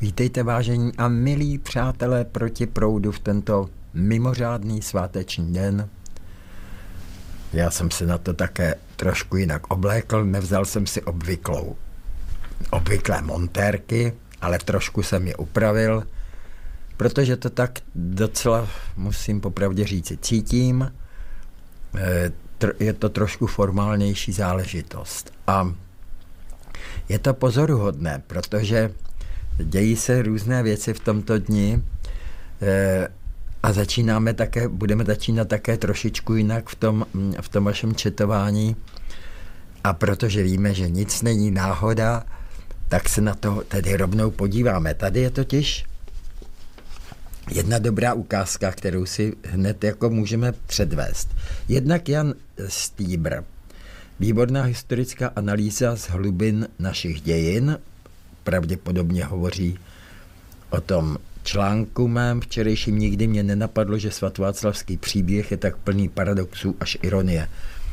Vítejte vážení a milí přátelé proti proudu v tento mimořádný sváteční den. Já jsem si na to také trošku jinak oblékl, nevzal jsem si obvyklé montérky, ale trošku jsem je upravil, protože to tak docela, musím popravdě říci, cítím. Je to trošku formálnější záležitost. A je to pozoruhodné, protože dějí se různé věci v tomto dni a budeme začínat také trošičku jinak v tom vašem četování. A protože víme, že nic není náhoda, tak se na to tedy rovnou podíváme. Tady je totiž jedna dobrá ukázka, kterou si hned jako můžeme předvést. Jednak Jan Stýbr, výborná historická analýza z hlubin našich dějin, pravděpodobně hovoří o tom článku mém včerejším. Nikdy mě nenapadlo, že svatováclavský příběh je tak plný paradoxů až ironie.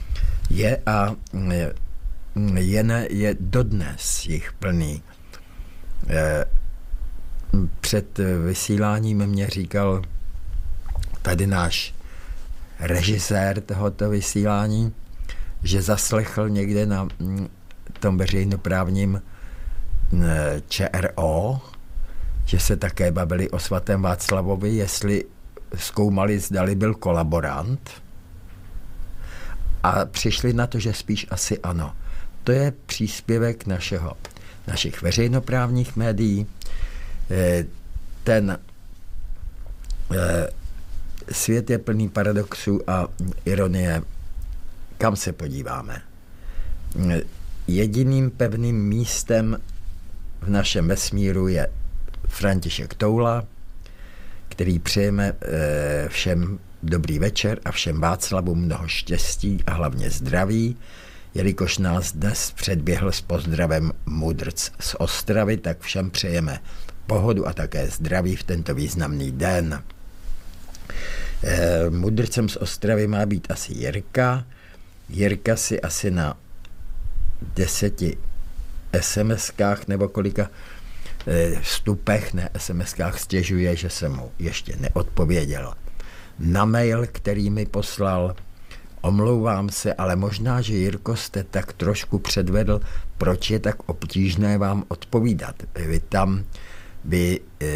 Je dodnes jich plný. Před vysíláním mě říkal tady náš režisér tohoto vysílání, že zaslechl někde na tom veřejnoprávním ČRO, že se také bavili o svatém Václavovi, jestli zkoumali, zdali byl kolaborant, a přišli na to, že spíš asi ano. To je příspěvek našich veřejnoprávních médií. Ten svět je plný paradoxů a ironie. Kam se podíváme? Jediným pevným místem v našem vesmíru je František Toula, který přejeme všem dobrý večer a všem Václavům mnoho štěstí a hlavně zdraví, jelikož nás dnes předběhl s pozdravem Mudrc z Ostravy, tak všem přejeme pohodu a také zdraví v tento významný den. Mudrcem z Ostravy má být asi Jirka. Jirka si asi na 10 SMS-kách nebo kolika vstupech, ne SMS-kách, stěžuje, že jsem mu ještě neodpověděl na mail, který mi poslal. Omlouvám se, ale možná, že Jirko, jste tak trošku předvedl, proč je tak obtížné vám odpovídat. Vy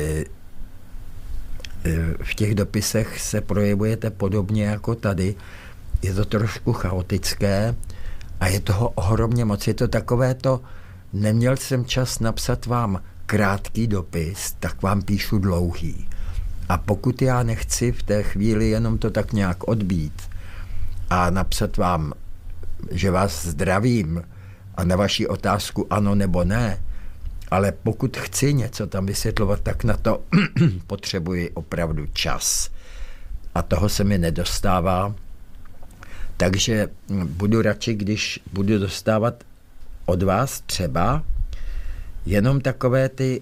v těch dopisech se projevujete podobně jako tady. Je to trošku chaotické a je toho ohromně moc. Je to takové to, neměl jsem čas napsat vám krátký dopis, tak vám píšu dlouhý. A pokud já nechci v té chvíli jenom to tak nějak odbít a napsat vám, že vás zdravím a na vaši otázku ano nebo ne, ale pokud chci něco tam vysvětlovat, tak na to potřebuji opravdu čas. A toho se mi nedostává. Takže budu radši, když budu dostávat od vás třeba jenom takové ty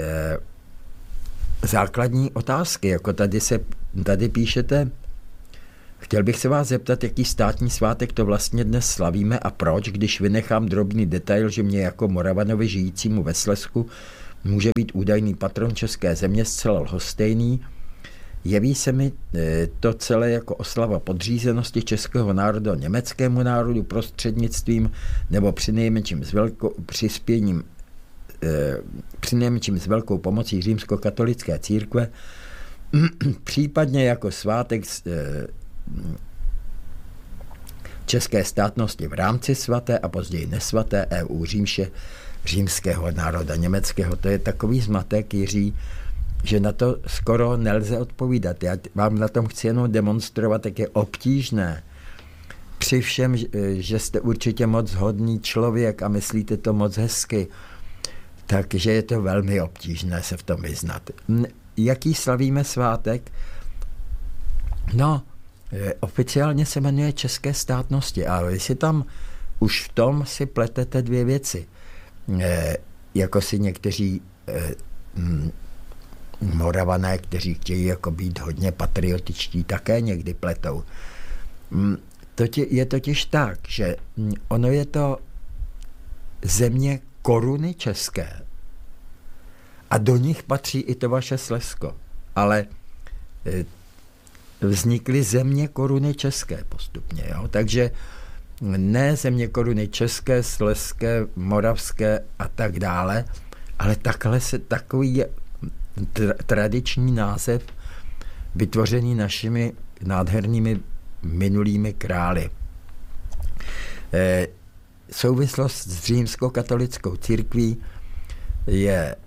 základní otázky, jako tady píšete: chtěl bych se vás zeptat, jaký státní svátek to vlastně dnes slavíme a proč, když vynechám drobný detail, že mě jako Moravanovi žijícímu ve Slezsku může být údajný patron české země zcela lhostejný. Jeví se mi to celé jako oslava podřízenosti českého národa německému národu prostřednictvím nebo přinejmenším s velkou pomocí římskokatolické církve, případně jako svátek české státnosti v rámci svaté a později nesvaté EU římše římského národa německého. To je takový zmatek, Jiří, že na to skoro nelze odpovídat. Já vám na tom chci jenom demonstrovat, jak je obtížné. Při všem, že jste určitě moc hodný člověk a myslíte to moc hezky, takže je to velmi obtížné se v tom vyznat. Jaký slavíme svátek? No, oficiálně se jmenuje české státnosti, ale vy si tam už v tom si pletete dvě věci. Jako si někteří Moravané, kteří chtějí jako být hodně patriotičtí, také někdy pletou. Je totiž tak, že ono je to země koruny české A do nich patří i to vaše Slezsko. Ale vznikly země koruny české postupně. Jo? Takže ne země koruny české, slezské, moravské a tak dále, ale takový je tradiční název vytvořený našimi nádhernými minulými králi. Souvislost s římskokatolickou církví je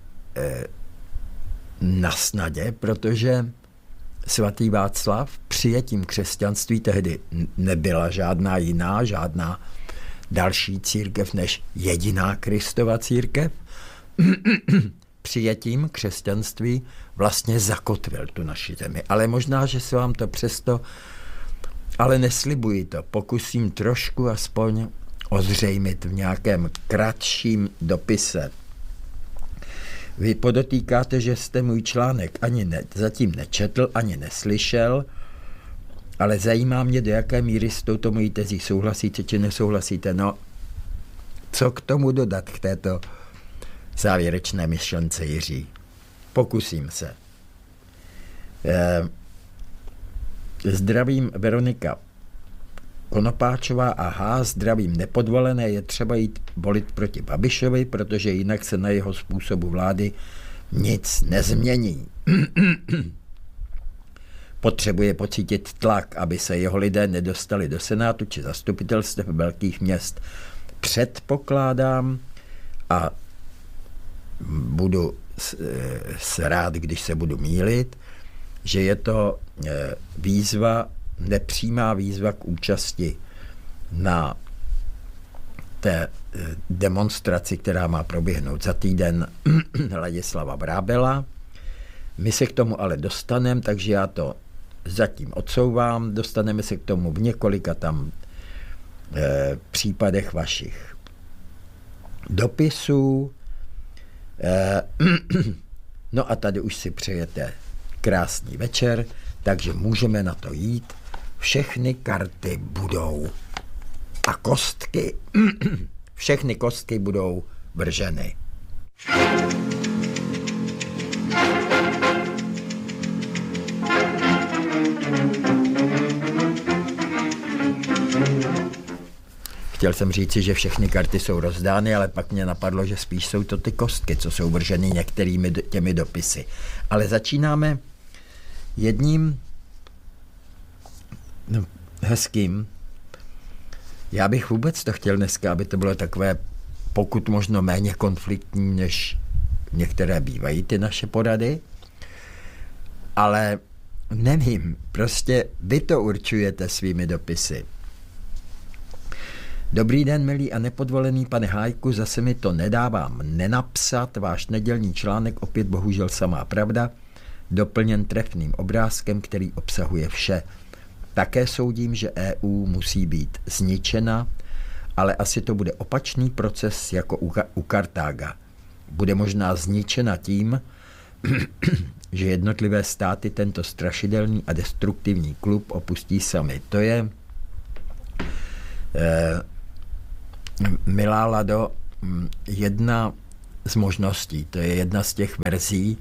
na snadě, protože svatý Václav přijetím křesťanství tehdy nebyla žádná další církev než jediná Kristova církev. Přijetím křesťanství vlastně zakotvil tu naši zemi. Ale možná, že se vám to přesto, ale neslibuji to, pokusím trošku aspoň ozřejmit v nějakém kratším dopise. Vy podotýkáte, že jste můj článek zatím nečetl, ani neslyšel, ale zajímá mě, do jaké míry s touto mojí tezí souhlasíte, či nesouhlasíte. No, co k tomu dodat, k této závěrečné myšlence, Jiří? Pokusím se. Zdravím Veronika Konopáčová, aha, zdravím nepodvolené, je třeba jít volit proti Babišovi, protože jinak se na jeho způsobu vlády nic nezmění. Potřebuje pocítit tlak, aby se jeho lidé nedostali do Senátu či zastupitelstev velkých měst. Předpokládám a budu rád, když se budu mýlit, že je to nepřímá výzva k účasti na té demonstraci, která má proběhnout za týden Ladislava Vrábela. My se k tomu ale dostaneme, takže já to zatím odsouvám. Dostaneme se k tomu v několika tam případech vašich dopisů. No a tady už si přejete krásný večer, takže můžeme na to jít. Všechny karty budou a kostky, všechny kostky budou vrženy. Chtěl jsem říci, že všechny karty jsou rozdány, ale pak mě napadlo, že spíš jsou to ty kostky, co jsou vrženy některými těmi dopisy. Ale začínáme jedním hezkým. Já bych vůbec to chtěl dneska, aby to bylo takové pokud možno méně konfliktní, než některé bývají ty naše porady. Ale nevím, prostě vy to určujete svými dopisy. Dobrý den, milý a nepodvolený pane Hájku, zase mi to nedávám nenapsat. Váš nedělní článek, opět bohužel samá pravda, doplněn trefným obrázkem, který obsahuje vše. Také soudím, že EU musí být zničena, ale asi to bude opačný proces jako u Kartága. Bude možná zničena tím, že jednotlivé státy tento strašidelný a destruktivní klub opustí sami. To je, milá Lado, jedna z možností, to je jedna z těch verzí.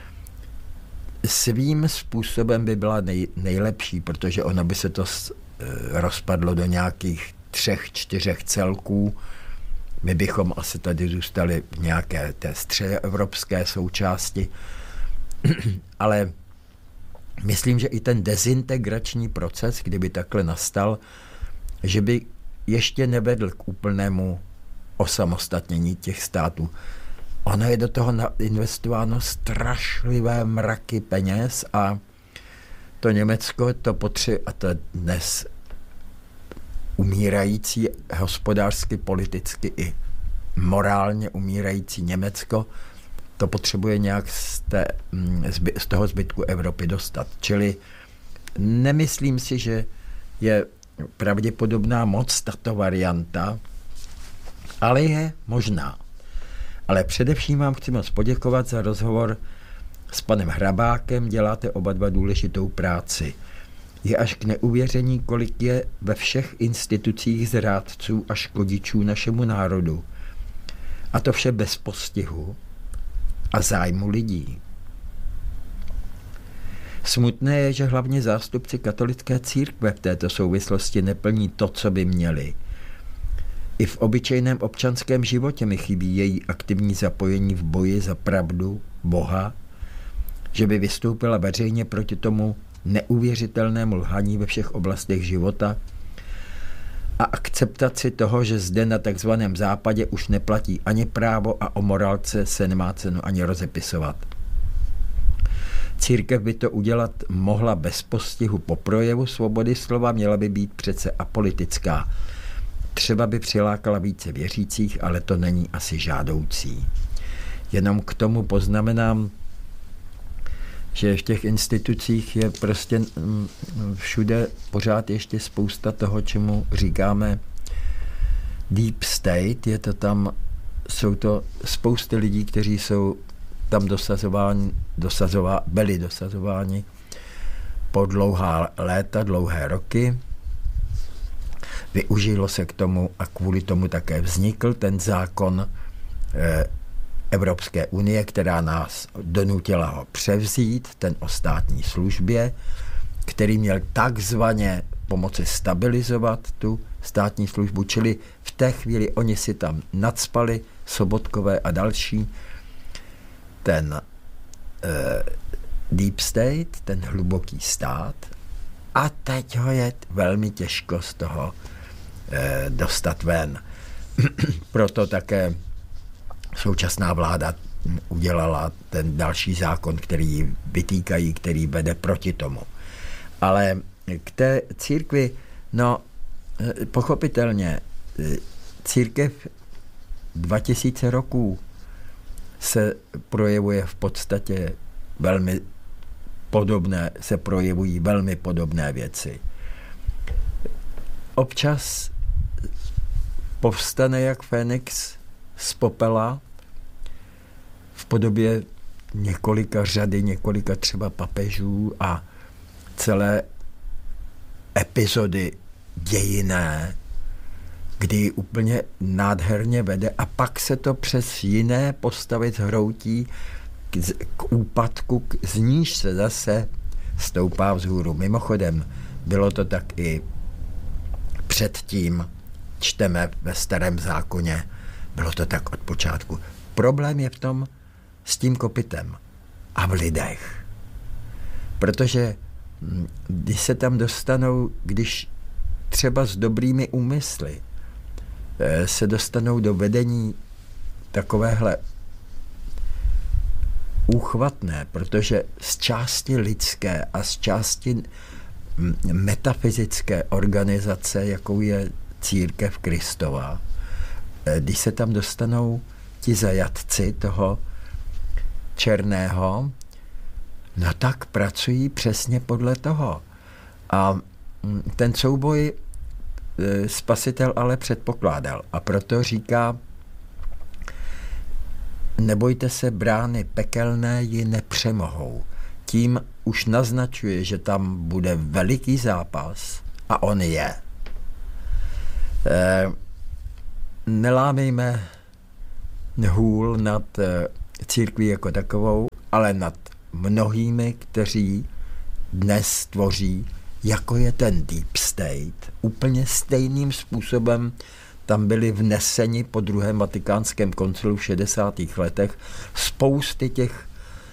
Svým způsobem by byla nejlepší, protože ono by se to rozpadlo do nějakých 3-4 celků. My bychom asi tady zůstali v nějaké té středoevropské součásti. Ale myslím, že i ten dezintegrační proces, kdyby takhle nastal, že by ještě nevedl k úplnému osamostatnění těch států. Ono je do toho investováno strašlivé mraky peněz a to Německo to potřebuje, a to dnes umírající hospodářsky, politicky i morálně umírající Německo, to potřebuje nějak z toho zbytku Evropy dostat. Čili nemyslím si, že je pravděpodobná moc tato varianta, ale je možná. Ale především vám chci moc poděkovat za rozhovor s panem Hrabákem, děláte oba dva důležitou práci. Je až k neuvěření, kolik je ve všech institucích zrádců a škodičů našemu národu. A to vše bez postihu a zájmu lidí. Smutné je, že hlavně zástupci katolické církve v této souvislosti neplní to, co by měli. I v obyčejném občanském životě mi chybí její aktivní zapojení v boji za pravdu Boha, že by vystoupila veřejně proti tomu neuvěřitelnému lhaní ve všech oblastech života a akceptaci toho, že zde na takzvaném západě už neplatí ani právo a o morálce se nemá cenu ani rozepisovat. Církev by to udělat mohla bez postihu po projevu svobody slova, měla by být přece apolitická. Třeba by přilákala více věřících, ale to není asi žádoucí. Jenom k tomu poznamenám, že v těch institucích je prostě všude pořád ještě spousta toho, čemu říkáme deep state. Je to tam, jsou to spousty lidí, kteří jsou tam byli dosazováni po dlouhá léta, dlouhé roky. Využilo se k tomu a kvůli tomu také vznikl ten zákon Evropské unie, která nás donutila ho převzít, ten o státní službě, který měl takzvaně pomoci stabilizovat tu státní službu, čili v té chvíli oni si tam nacpali, Sobotkové a další, ten deep state, ten hluboký stát, a teď ho je velmi těžko z toho dostat ven. Proto také současná vláda udělala ten další zákon, který vytýkají, který vede proti tomu. Ale k té církvi, no pochopitelně, církev 2000 roků se projevuje v podstatě velmi podobné, se projevují velmi podobné věci. Občas povstane jak Fénix z popela v podobě několika třeba papežů a celé epizody dějinné, kdy úplně nádherně vede a pak se to přes jiné postavy zhroutí k úpadku, z níž se zase stoupá vzhůru. Mimochodem, bylo to tak i předtím, čteme ve Starém zákoně, bylo to tak od počátku. Problém je v tom s tím kopytem a v lidech. Protože když se tam dostanou, když třeba s dobrými úmysly se dostanou do vedení takovéhle úchvatné, protože z části lidské a z části metafyzické organizace, jakou je Církev Kristova, když se tam dostanou ti zajatci toho černého, no tak pracují přesně podle toho. A ten souboj Spasitel ale předpokládal a proto říká: nebojte se, brány pekelné ji nepřemohou. Tím už naznačuje, že tam bude veliký zápas a on je. Nelámejme hůl nad církví jako takovou, ale nad mnohými, kteří dnes tvoří, jako je ten deep state, úplně stejným způsobem tam byli vneseni po druhém vatikánském koncilu v 60. letech spousty těch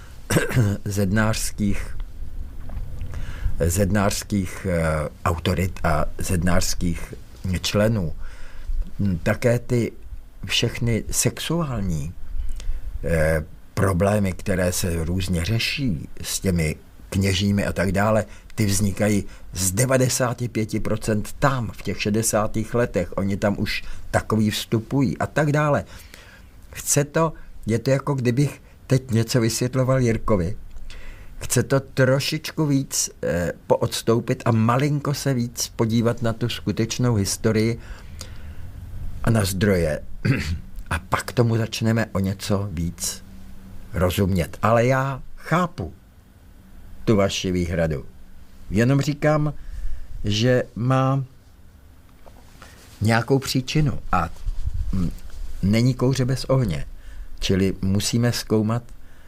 zednářských autorit a zednářských členů. Také ty všechny sexuální problémy, které se různě řeší s těmi kněžími a tak dále, ty vznikají z 95% tam, v těch 60. letech. Oni tam už takový vstupují a tak dále. Je to jako kdybych teď něco vysvětloval Jirkovi. Chce to trošičku víc poodstoupit a malinko se víc podívat na tu skutečnou historii a na zdroje. A pak tomu začneme o něco víc rozumět. Ale já chápu tu vaši výhradu. Jenom říkám, že má nějakou příčinu a není kouře bez ohně. Čili musíme zkoumat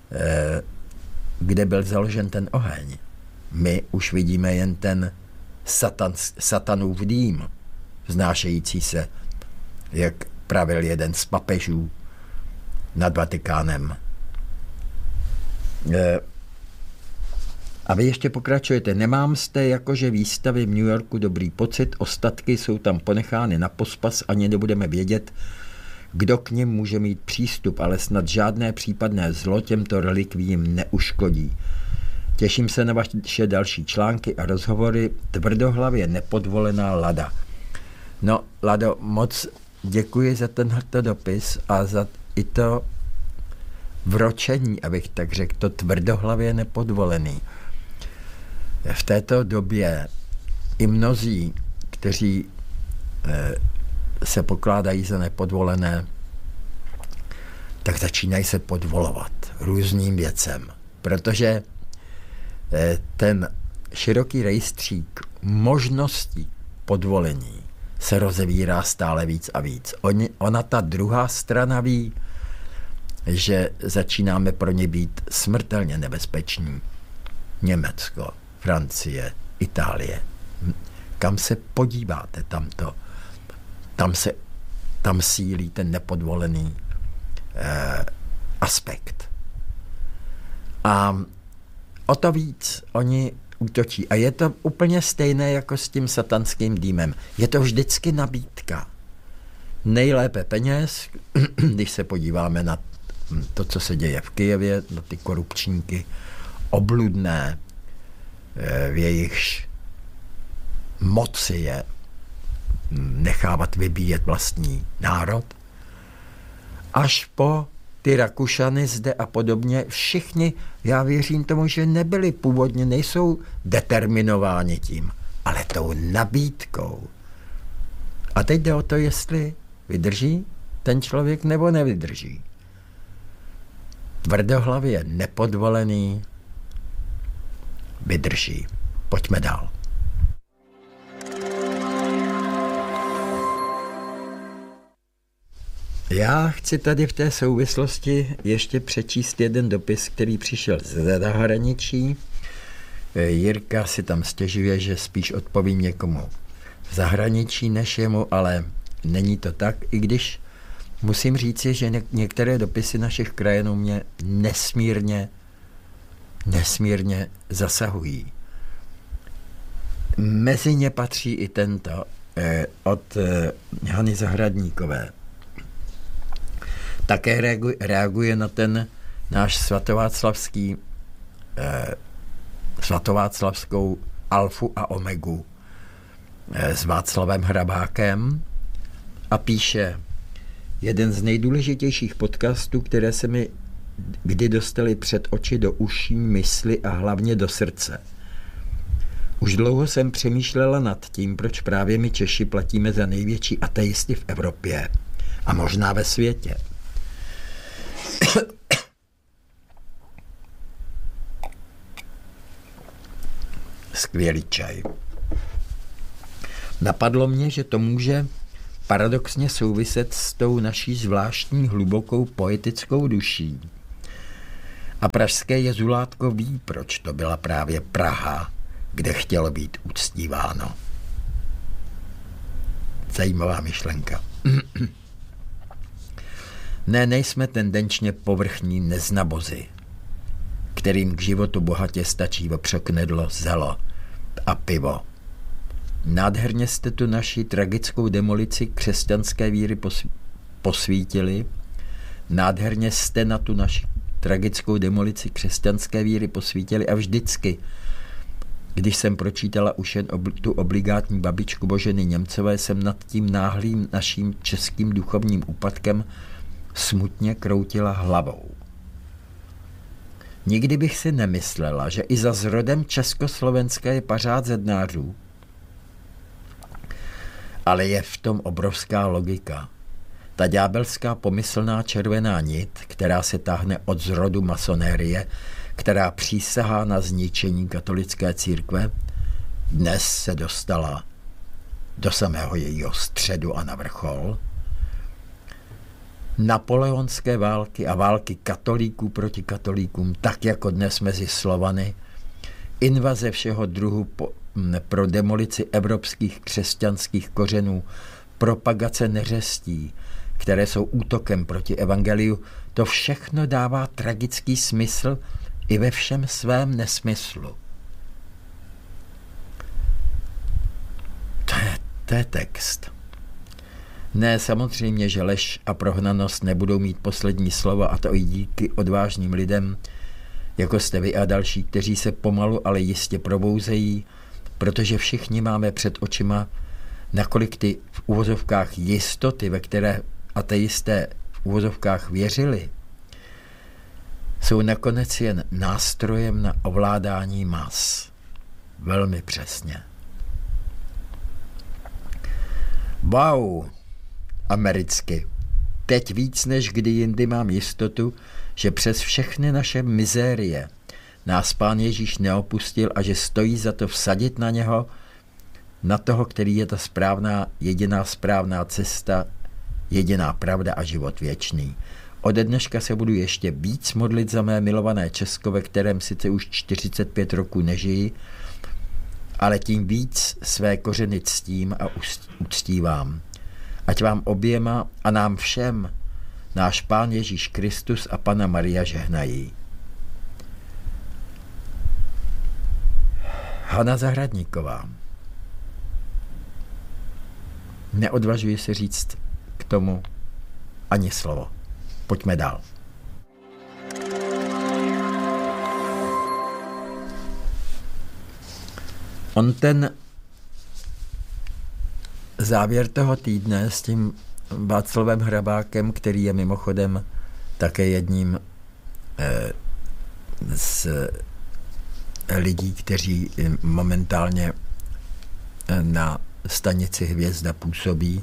kde byl založen ten oheň. My už vidíme jen ten satanův dým, vznášející se, jak pravil jeden z papežů nad Vatikánem. A vy ještě pokračujete. Nemám z té jakože výstavy v New Yorku dobrý pocit, ostatky jsou tam ponechány na pospas, ani nebudeme vědět, kdo k nim může mít přístup, ale snad žádné případné zlo těmto relikvím neuškodí. Těším se na vaše další články a rozhovory. Tvrdohlavě nepodvolená Lada. No, Lado, moc děkuji za tenhle dopis a za i to vročení, abych tak řekl, to tvrdohlavě nepodvolený. V této době i mnozí, kteří se pokládají za nepodvolené, tak začínají se podvolovat různým věcem, protože ten široký rejstřík možností podvolení se rozevírá stále víc a víc. Ona ta druhá strana ví, že začínáme pro ně být smrtelně nebezpeční. Německo, Francie, Itálie. Kam se podíváte, tam sílí ten nepodvolený aspekt. A o to víc oni útočí. A je to úplně stejné jako s tím satanským dýmem. Je to vždycky nabídka. Nejlépe peněz, když se podíváme na to, co se děje v Kyjevě, na ty korupčníky, obludné, v jejichž moci je nechávat vybíjet vlastní národ, až po ty Rakušany zde a podobně. Všichni, já věřím tomu, že nebyli původně, nejsou determinováni tím, ale tou nabídkou. A teď jde o to, jestli vydrží ten člověk nebo nevydrží. Tvrdohlavě nepodvolený vydrží. Pojďme dál. Já chci tady v té souvislosti ještě přečíst jeden dopis, který přišel ze zahraničí. Jirka si tam stěžuje, že spíš odpovím někomu v zahraničí než jemu, ale není to tak, i když musím říci, že některé dopisy našich krajanů mě nesmírně zasahují. Mezi ně patří i tento od Hany Zahradníkové. Také reaguje na ten náš svatováclavskou alfu a omegu s Václavem Hrabákem a píše: jeden z nejdůležitějších podcastů, které se mi kdy dostali před oči, do uší, mysli a hlavně do srdce. Už dlouho jsem přemýšlela nad tím, proč právě my Češi platíme za největší ateisty v Evropě a možná ve světě. Skvělý čaj. Napadlo mě, že to může paradoxně souviset s tou naší zvláštní hlubokou poetickou duší. A pražské jezulátko ví, proč to byla právě Praha, kde chtělo být uctíváno. Zajímavá myšlenka. Ne, nejsme tendenčně povrchní neznabozy, kterým k životu bohatě stačí vepřoknedlo, zelo a pivo. Nádherně jste tu naši tragickou demolici křesťanské víry posvítili. Nádherně jste na tu naši tragickou demolici křesťanské víry posvítili a vždycky, když jsem pročítala už jen tu obligátní babičku Boženy Němcové, jsem nad tím náhlým naším českým duchovním úpadkem smutně kroutila hlavou. Nikdy bych si nemyslela, že i za zrodem československé je pařád zednářů, ale je v tom obrovská logika. Ta ďábelská pomyslná červená nit, která se táhne od zrodu masonérie, která přísahá na zničení katolické církve, dnes se dostala do samého jejího středu a na vrchol. napoleonské války a války katolíků proti katolíkům, tak jako dnes mezi Slovany, invaze všeho druhu pro demolici evropských křesťanských kořenů, propagace neřestí, které jsou útokem proti evangeliu, to všechno dává tragický smysl i ve všem svém nesmyslu. To je text. Ne, samozřejmě, že lež a prohnanost nebudou mít poslední slovo, a to i díky odvážným lidem, jako jste vy a další, kteří se pomalu, ale jistě probouzejí, protože všichni máme před očima, nakolik ty v uvozovkách jistoty, ve které ateisté v uvozovkách věřili, jsou nakonec jen nástrojem na ovládání mas. Velmi přesně. Wow, americky. Teď víc než kdy jindy mám jistotu, že přes všechny naše mizérie nás Pán Ježíš neopustil a že stojí za to vsadit na něho, na toho, který je ta správná, jediná správná cesta, jediná pravda a život věčný. Ode dneška se budu ještě víc modlit za mé milované Česko, ve kterém sice už 45 roků nežijí, ale tím víc své kořeny ctím a uctívám. Ať vám oběma a nám všem náš Pán Ježíš Kristus a Panna Maria žehnají. Hana Zahradníková. Neodvažuji se říct k tomu ani slovo. Pojďme dál. On ten závěr toho týdne s tím Václavem Hrabákem, který je mimochodem také jedním z lidí, kteří momentálně na stanici Hvězda působí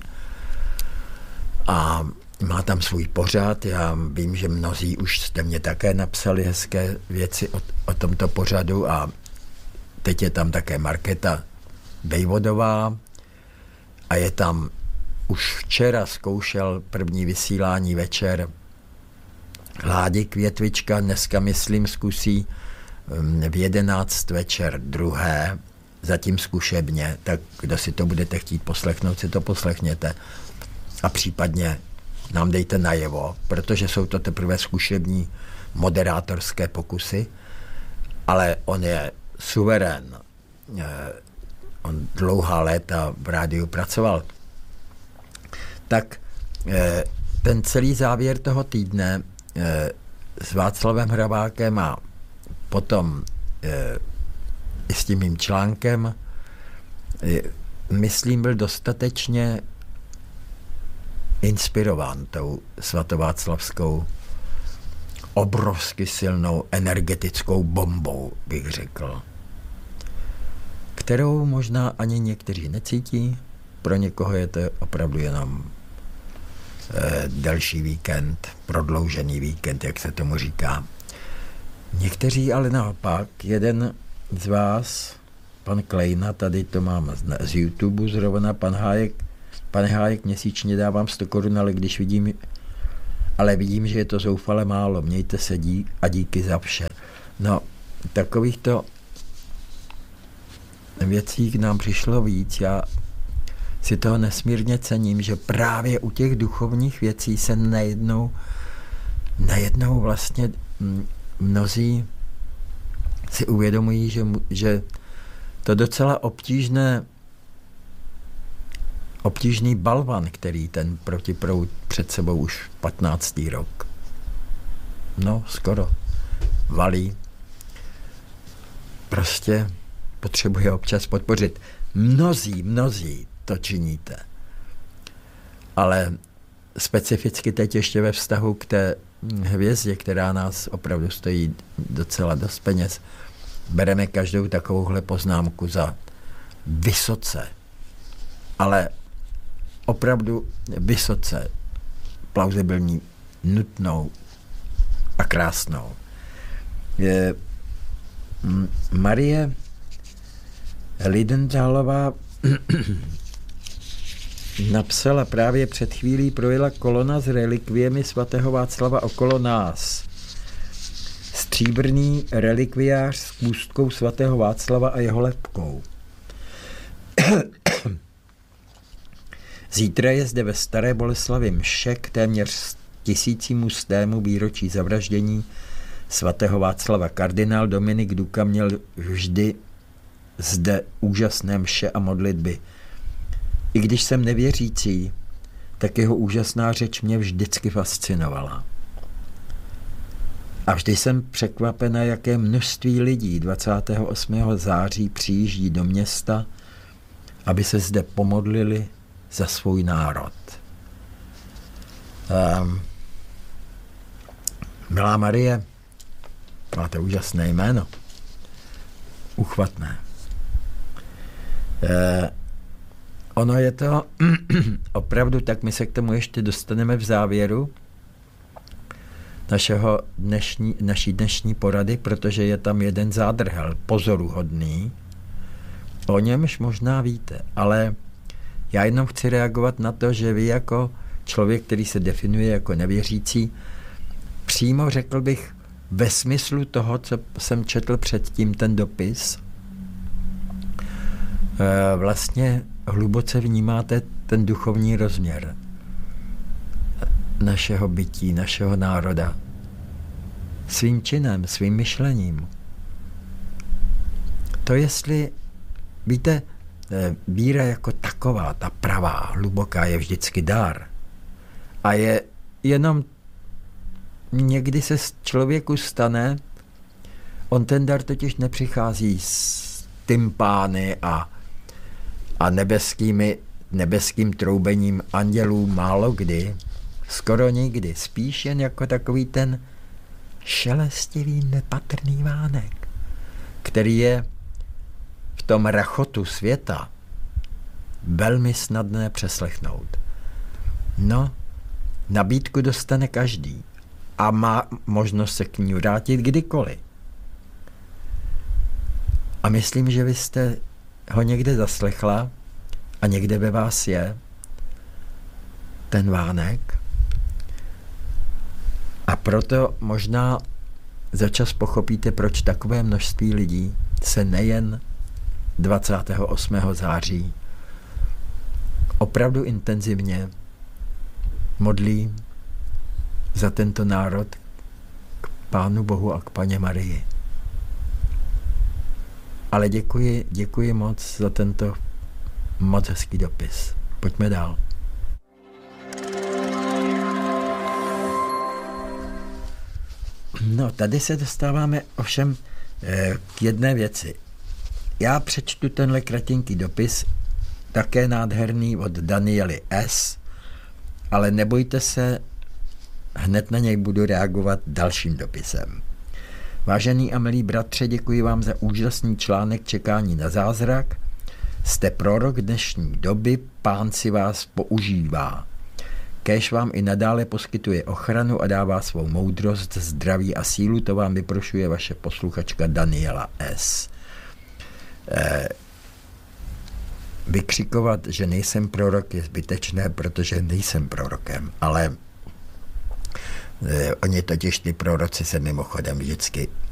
a má tam svůj pořad. Já vím, že mnozí už jste mě také napsali hezké věci o tomto pořadu a teď je tam také Markéta Vejvodová a je tam, už včera zkoušel první vysílání večer Ládik Větvička, dneska myslím zkusí v 11 večer druhé, zatím zkušebně, tak kdo si to budete chtít poslechnout, si to poslechněte a případně nám dejte najevo, protože jsou to teprve zkušební moderátorské pokusy, ale on je suverén. On dlouhá léta v rádiu pracoval. Tak ten celý závěr toho týdne s Václavem Hrabákem a potom i s tím mým článkem, myslím, byl dostatečně inspirován tou svatováclavskou obrovsky silnou energetickou bombou, bych řekl, kterou možná ani někteří necítí. Pro někoho je to opravdu jenom delší víkend, prodloužený víkend, jak se tomu říká. Někteří ale naopak, jeden z vás, pan Klejna, tady to mám z YouTube zrovna, pane Hájek, měsíčně dávám 100 korun, ale vidím, že je to zoufale málo, mějte se a díky za vše. No, takovýchto věcí k nám přišlo víc. Já si toho nesmírně cením, že právě u těch duchovních věcí se najednou vlastně mnozí si uvědomují, že to docela obtížný balvan, který ten protiproud před sebou už 15. rok, no skoro, valí, prostě potřebuje občas podpořit. Mnozí to činíte. Ale specificky teď ještě ve vztahu k té hvězdě, která nás opravdu stojí docela dost peněz, bereme každou takovouhle poznámku za vysoce, ale opravdu vysoce plauzibilní, nutnou a krásnou. Marie Lidenthalová napsala právě před chvílí projela kolona s relikviemi svatého Václava okolo nás. Stříbrný relikviář s kůstkou svatého Václava a jeho lebkou. Zítra je zde ve Staré Boleslavi mše k téměř 1000. výročí zavraždění svatého Václava. Kardinál Dominik Duka měl vždy zde úžasné mše a modlitby. I když jsem nevěřící, tak jeho úžasná řeč mě vždycky fascinovala. A vždy jsem překvapena, jaké množství lidí 28. září přijíždí do města, aby se zde pomodlili za svůj národ. Milá Marie, máte úžasné jméno. Uchvatné. Ono je to opravdu, tak my se k tomu ještě dostaneme v závěru naší dnešní porady, protože je tam jeden zádrhel, pozoruhodný. O němž možná víte, ale já jenom chci reagovat na to, že vy jako člověk, který se definuje jako nevěřící, přímo řekl bych ve smyslu toho, co jsem četl předtím ten dopis, vlastně hluboce vnímáte ten duchovní rozměr našeho bytí, našeho národa. Svým činem, svým myšlením. To jestli, víte, víra jako taková, ta pravá, hluboká, je vždycky dar. A je jenom někdy se člověku stane, on ten dar totiž nepřichází s tympány a nebeským troubením andělů málo kdy, skoro nikdy, spíš jen jako takový ten šelestivý, nepatrný vánek, který je v tom rachotu světa velmi snadné přeslechnout. No, nabídku dostane každý a má možnost se k ní vrátit kdykoliv. A myslím, že vy jste ho někde zaslechla a někde ve vás je ten vánek. A proto možná za čas pochopíte, proč takové množství lidí se nejen 28. září opravdu intenzivně modlí za tento národ k Pánu Bohu a k Paně Marii. Ale děkuji moc za tento moc hezký dopis. Pojďme dál. No, tady se dostáváme ovšem k jedné věci. Já přečtu tenhle kratinký dopis, také nádherný od Daniely S., ale nebojte se, hned na něj budu reagovat dalším dopisem. Vážený a milý bratře, děkuji vám za úžasný článek Čekání na zázrak. Jste prorok dnešní doby, Pán si vás používá. Kéž vám i nadále poskytuje ochranu a dává svou moudrost, zdraví a sílu, to vám vyprošuje vaše posluchačka Daniela S. Vykřikovat, že nejsem prorok, je zbytečné, protože nejsem prorokem, ale oni totiž ty proroci se mimochodem vždycky